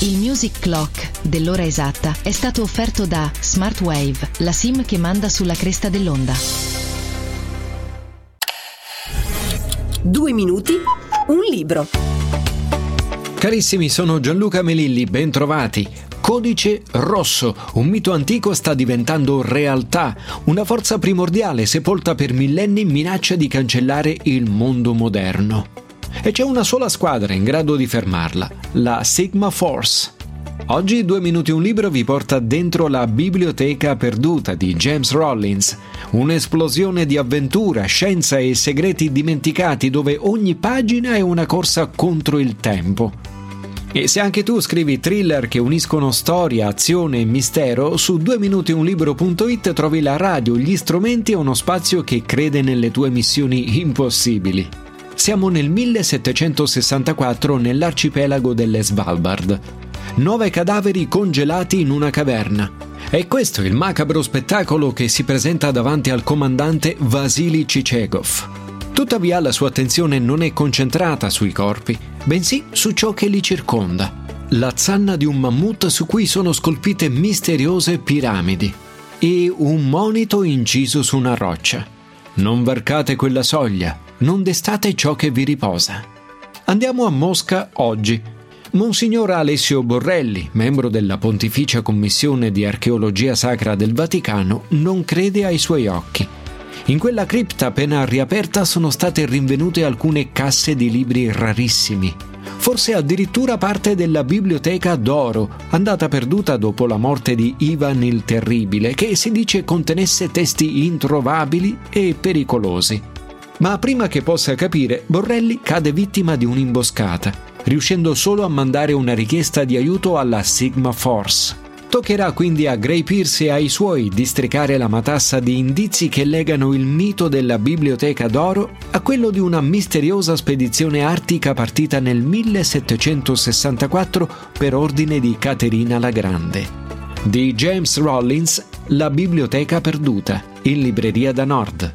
Il Music Clock dell'ora esatta è stato offerto da Smartwave, la SIM che manda sulla cresta dell'onda. 2 minuti, un libro. Carissimi, sono Gianluca Melilli, bentrovati. Codice rosso, un mito antico sta diventando realtà. Una forza primordiale sepolta per millenni minaccia di cancellare il mondo moderno. E c'è una sola squadra in grado di fermarla, la Sigma Force. Oggi 2 minuti un libro vi porta dentro la biblioteca perduta di James Rollins, un'esplosione di avventura, scienza e segreti dimenticati dove ogni pagina è una corsa contro il tempo. E se anche tu scrivi thriller che uniscono storia, azione e mistero, su 2minutiunlibro.it trovi la radio, gli strumenti e uno spazio che crede nelle tue missioni impossibili. Siamo nel 1764 nell'arcipelago delle Svalbard. 9 cadaveri congelati in una caverna. È questo il macabro spettacolo che si presenta davanti al comandante Vasily Chichegov. Tuttavia la sua attenzione non è concentrata sui corpi, bensì su ciò che li circonda. La zanna di un mammut su cui sono scolpite misteriose piramidi e un monito inciso su una roccia. Non varcate quella soglia, non destate ciò che vi riposa. Andiamo a Mosca oggi. Monsignor Alessio Borrelli, membro della Pontificia Commissione di Archeologia Sacra del Vaticano, non crede ai suoi occhi. In quella cripta appena riaperta sono state rinvenute alcune casse di libri rarissimi, forse addirittura parte della biblioteca d'oro, andata perduta dopo la morte di Ivan il Terribile, che si dice contenesse testi introvabili e pericolosi. Ma prima che possa capire, Borrelli cade vittima di un'imboscata, riuscendo solo a mandare una richiesta di aiuto alla Sigma Force. Toccherà quindi a Gray Pierce e ai suoi districare la matassa di indizi che legano il mito della Biblioteca d'Oro a quello di una misteriosa spedizione artica partita nel 1764 per ordine di Caterina la Grande. Di James Rollins, La Biblioteca perduta, in libreria da Nord.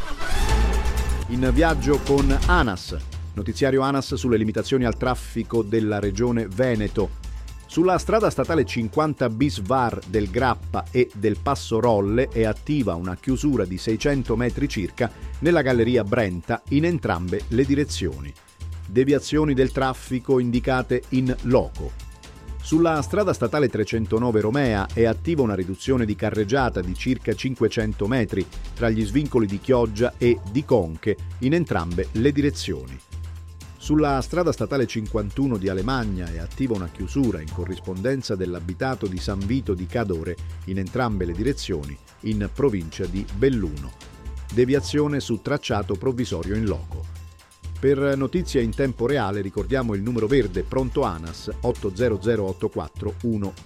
In viaggio con ANAS, notiziario ANAS sulle limitazioni al traffico della regione Veneto. Sulla strada statale 50 bis VAR del Grappa e del Passo Rolle è attiva una chiusura di 600 metri circa nella galleria Brenta in entrambe le direzioni. Deviazioni del traffico indicate in loco. Sulla strada statale 309 Romea è attiva una riduzione di carreggiata di circa 500 metri tra gli svincoli di Chioggia e di Conche in entrambe le direzioni. Sulla strada statale 51 di Alemagna è attiva una chiusura in corrispondenza dell'abitato di San Vito di Cadore in entrambe le direzioni in provincia di Belluno. Deviazione su tracciato provvisorio in loco. Per notizie in tempo reale ricordiamo il numero verde pronto ANAS 80084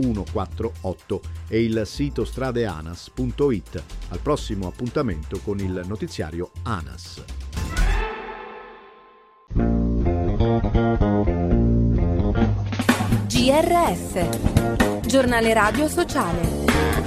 1148 e il sito stradeanas.it. Al prossimo appuntamento con il notiziario ANAS. GRS, giornale radio sociale.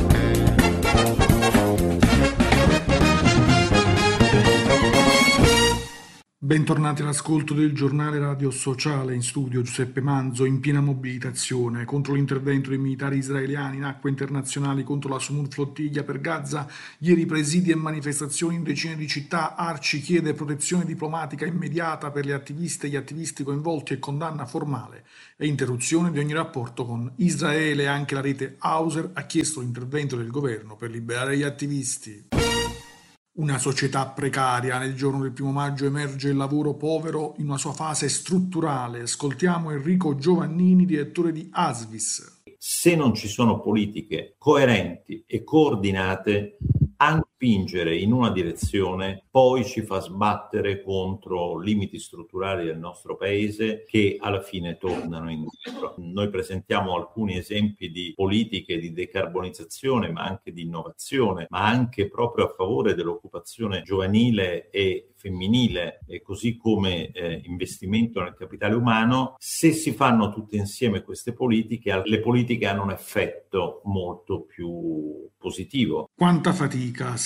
Bentornati all'ascolto del giornale radio sociale. In studio Giuseppe Manzo. In piena mobilitazione contro l'intervento dei militari israeliani in acque internazionali contro la Sumur flottiglia per Gaza. Ieri presidi e manifestazioni in decine di città. Arci chiede protezione diplomatica immediata per le attiviste e gli attivisti coinvolti e condanna formale e interruzione di ogni rapporto con Israele. Anche la rete Hauser ha chiesto l'intervento del governo per liberare gli attivisti. Una società precaria. Nel giorno del 1 maggio emerge il lavoro povero in una sua fase strutturale. Ascoltiamo Enrico Giovannini, direttore di Asvis. Se non ci sono politiche coerenti e coordinate, anche spingere in una direzione poi ci fa sbattere contro limiti strutturali del nostro paese che alla fine tornano indietro. Noi presentiamo alcuni esempi di politiche di decarbonizzazione, ma anche di innovazione, ma anche proprio a favore dell'occupazione giovanile e femminile, e così come investimento nel capitale umano. Se si fanno tutte insieme queste politiche, le politiche hanno un effetto molto più positivo. Quanta fatica,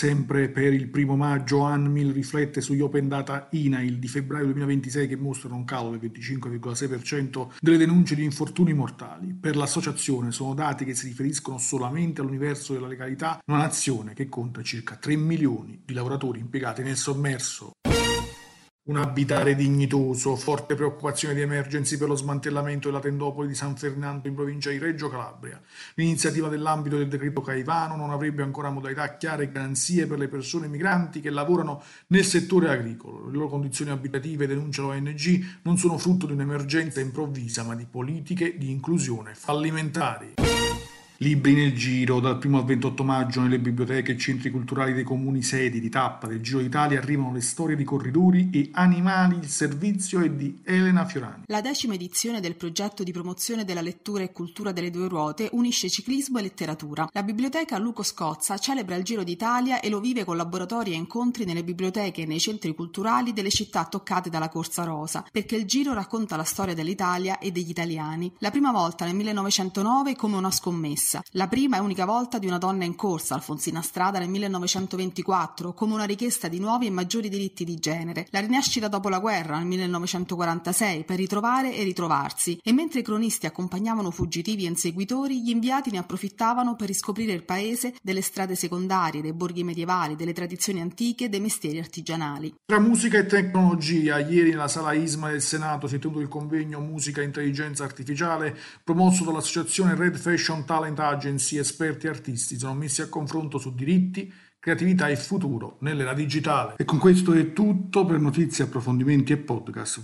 Sempre per il 1 maggio ANMIL riflette sugli Open Data INAIL di febbraio 2026 che mostrano un calo del 25,6% delle denunce di infortuni mortali. Per l'associazione sono dati che si riferiscono solamente all'universo della legalità, una nazione che conta circa 3 milioni di lavoratori impiegati nel sommerso. Un abitare dignitoso, forte preoccupazione di Emergency per lo smantellamento della tendopoli di San Ferdinando in provincia di Reggio Calabria. L'iniziativa nell'ambito del decreto Caivano non avrebbe ancora modalità chiare e garanzie per le persone migranti che lavorano nel settore agricolo. Le loro condizioni abitative, denuncia l'ONG, non sono frutto di un'emergenza improvvisa, ma di politiche di inclusione fallimentari. Libri nel giro. Dal 1 al 28 maggio nelle biblioteche e centri culturali dei comuni sedi di tappa del Giro d'Italia arrivano le storie di corridori e animali, il servizio e di Elena Fiorani. La 10ª edizione del progetto di promozione della lettura e cultura delle due ruote unisce ciclismo e letteratura. La biblioteca Luco Scozza celebra il Giro d'Italia e lo vive con laboratori e incontri nelle biblioteche e nei centri culturali delle città toccate dalla Corsa Rosa, perché il Giro racconta la storia dell'Italia e degli italiani. La prima volta nel 1909 come una scommessa. La prima e unica volta di una donna in corsa, Alfonsina Strada, nel 1924, come una richiesta di nuovi e maggiori diritti di genere. La rinascita dopo la guerra, nel 1946, per ritrovare e ritrovarsi. E mentre i cronisti accompagnavano fuggitivi e inseguitori, gli inviati ne approfittavano per riscoprire il paese delle strade secondarie, dei borghi medievali, delle tradizioni antiche, dei mestieri artigianali. Tra musica e tecnologia, ieri nella sala ISMA del Senato si è tenuto il convegno Musica e Intelligenza Artificiale promosso dall'associazione Red Fashion Talent Agency. Esperti e artisti sono messi a confronto su diritti, creatività e futuro nell'era digitale. E con questo è tutto. Per notizie, approfondimenti e podcast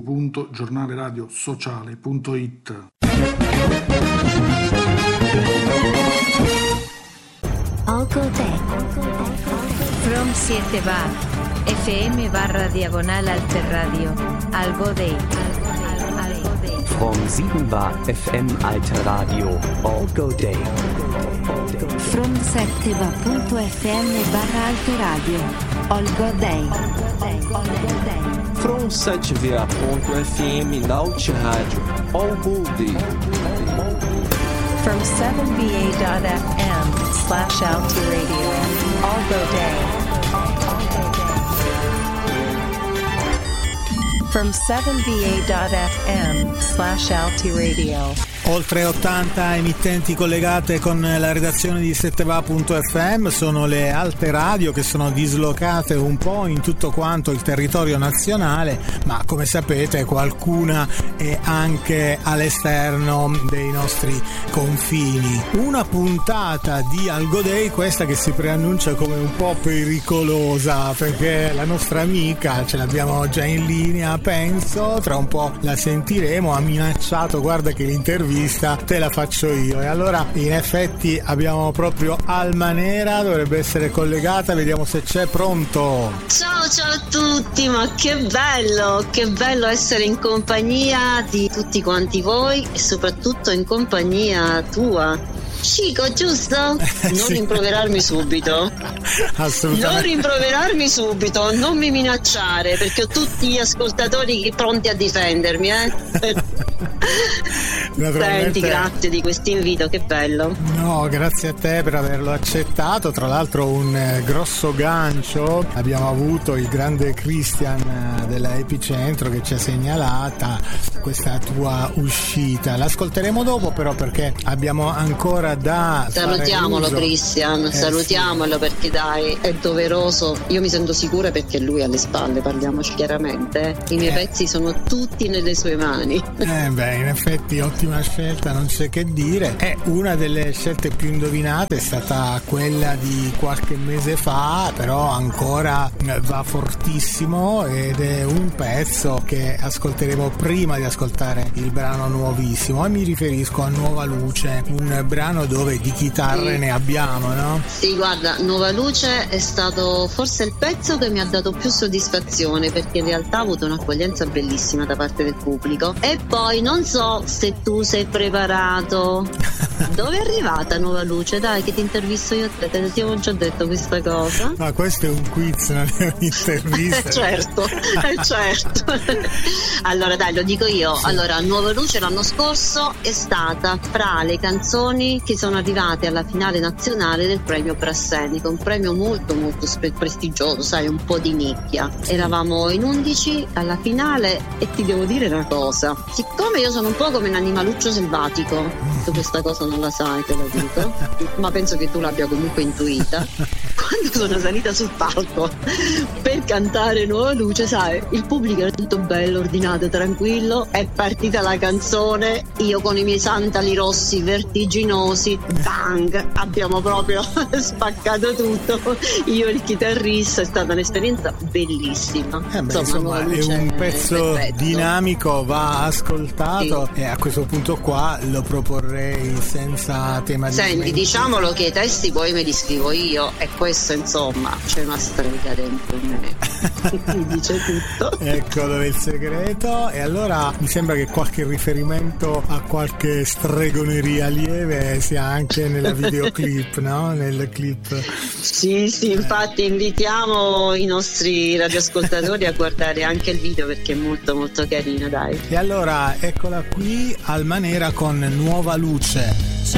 www.giornaleradiosociale.it. Algo Day From 7 bar FM/Alterradio Algo Day From 7 bar FM Alterradio Algo Day From 7va.fm/Alterradio Algo Day From 7va.fm Alterradio Algo Day From 7va.fm/Alterradio Algo Day From 7va.fm/Alterradio. Oltre 80 emittenti collegate con la redazione di 7va.fm, sono le Alte Radio che sono dislocate un po' in tutto quanto il territorio nazionale, ma come sapete qualcuna è anche all'esterno dei nostri confini. Una puntata di Algo Day, questa che si preannuncia come un po' pericolosa, perché la nostra amica ce l'abbiamo già in linea, penso, tra un po' la sentiremo, ha minacciato, guarda che l'intervista te la faccio io, e allora in effetti abbiamo proprio Alma Nera, dovrebbe essere collegata, vediamo se c'è. Pronto? Ciao a tutti, ma che bello essere in compagnia di tutti quanti voi e soprattutto in compagnia tua. Chico, giusto? Non sì. Rimproverarmi subito. Assolutamente. Non rimproverarmi subito, non mi minacciare, perché ho tutti gli ascoltatori pronti a difendermi, Senti, grazie di questo invito, che bello. No, grazie a te per averlo accettato. Tra l'altro un grosso gancio abbiamo avuto il grande Christian della Epicentro che ci ha segnalata questa tua uscita. L'ascolteremo dopo però, perché abbiamo ancora da salutiamolo fare uso. Cristian, salutiamolo, sì. Perché dai, è doveroso. Io mi sento sicura perché lui alle spalle, parliamoci chiaramente. I miei pezzi sono tutti nelle sue mani. In effetti ottima scelta, non c'è che dire. Una delle scelte più indovinate è stata quella di qualche mese fa, però ancora va fortissimo, ed è un pezzo che ascolteremo prima di ascoltare il brano nuovissimo, e mi riferisco a Nuova Luce, un brano dove di chitarre ne abbiamo, no? Sì, guarda, Nuova Luce è stato forse il pezzo che mi ha dato più soddisfazione, perché in realtà ha avuto un'accoglienza bellissima da parte del pubblico. E poi non so se tu sei preparato Dove è arrivata Nuova Luce? Dai, che ti intervisto io a te ti avevo già detto questa cosa. Ma questo è un quiz, non è un'intervista. certo. Allora dai, lo dico io. Sì. Allora, Nuova Luce l'anno scorso è stata fra le canzoni che sono arrivate alla finale nazionale del premio Brassenica, un premio molto molto prestigioso, sai, un po' di nicchia. Eravamo in 11 alla finale e ti devo dire una cosa, siccome io sono un po' come un animaluccio selvatico, tu questa cosa non la sai, te la dico, ma penso che tu l'abbia comunque intuita. Quando sono salita sul palco per cantare Nuova Luce, sai, il pubblico era tutto bello, ordinato, tranquillo, è partita la canzone, io con i miei sandali rossi vertiginosi, bang, abbiamo proprio spaccato tutto, io e il chitarrista, è stata un'esperienza bellissima. Insomma, è un pezzo dinamico, va ascoltato, sì. E a questo punto qua lo proporrei senza tema di Senti, diciamolo che i testi poi me li scrivo io, e questo insomma c'è una strega dentro me mi dice tutto. Ecco dove è il segreto. E allora mi sembra che qualche riferimento a qualche stregoneria lieve sia anche nella videoclip, no? Nel clip. Sì, infatti invitiamo i nostri radioascoltatori a guardare anche il video perché è molto molto carino, dai. E allora eccola qui Alma Nera con Nuova Luce.